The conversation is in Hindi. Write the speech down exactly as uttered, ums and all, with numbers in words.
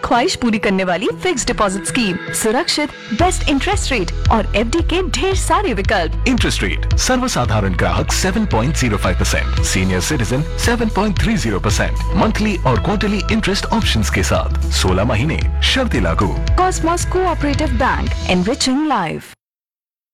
ख्वाहिश पूरी करने वाली फिक्स डिपॉजिट स्कीम, सुरक्षित, बेस्ट इंटरेस्ट रेट और एफडी के ढेर सारे विकल्प। इंटरेस्ट रेट सर्वसाधारण ग्राहक सात पॉइंट शून्य पाँच परसेंट, सीनियर सिटीजन सात पॉइंट तीस परसेंट, मंथली और क्वार्टरली इंटरेस्ट ऑप्शंस के साथ सोलह महीने, शर्तें लागू। Cosmos cooperative bank, enriching life.